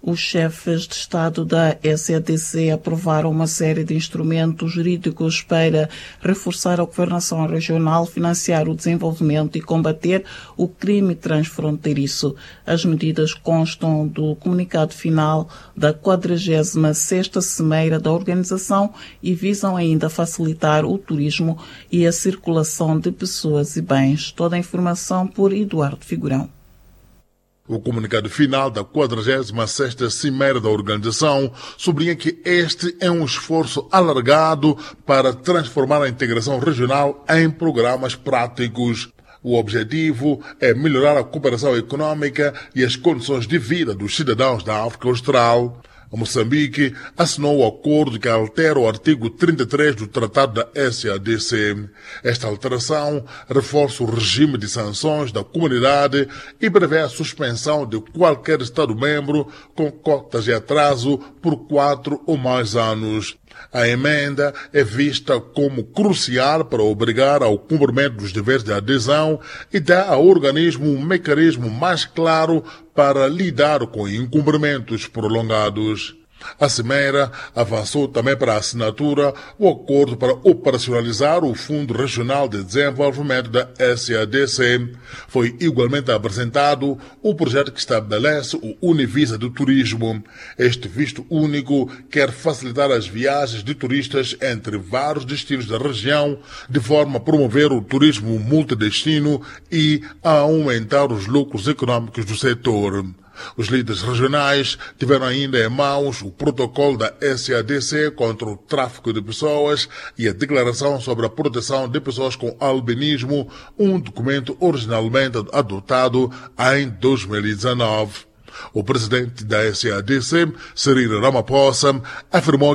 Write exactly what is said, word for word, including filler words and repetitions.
Os chefes de Estado da S A D C aprovaram uma série de instrumentos jurídicos para reforçar a governação regional, financiar o desenvolvimento e combater o crime transfronteiriço. As medidas constam do comunicado final da quadragésima sexta Cimeira da organização e visam ainda facilitar o turismo e a circulação de pessoas e bens. Toda a informação por Eduardo Figurão. O comunicado final da quadragésima sexta Cimeira da organização sublinha que este é um esforço alargado para transformar a integração regional em programas práticos. O objetivo é melhorar a cooperação econômica e as condições de vida dos cidadãos da África Austral. Moçambique assinou o acordo que altera o artigo trinta e três do Tratado da S A D C. Esta alteração reforça o regime de sanções da comunidade e prevê a suspensão de qualquer Estado-membro com cotas de atraso por quatro ou mais anos. A emenda é vista como crucial para obrigar ao cumprimento dos deveres de adesão e dá ao organismo um mecanismo mais claro para lidar com incumprimentos prolongados. A Cimeira avançou também para a assinatura o acordo para operacionalizar o Fundo Regional de Desenvolvimento da S A D C. Foi igualmente apresentado o projeto que estabelece o Univisa do Turismo. Este visto único quer facilitar as viagens de turistas entre vários destinos da região, de forma a promover o turismo multidestino e a aumentar os lucros econômicos do setor. Os líderes regionais tiveram ainda em mãos o protocolo da S A D C contra o tráfico de pessoas e a declaração sobre a proteção de pessoas com albinismo, um documento originalmente adotado em dois mil e dezenove. O presidente da S A D C, Cyril Ramaphosa, afirmou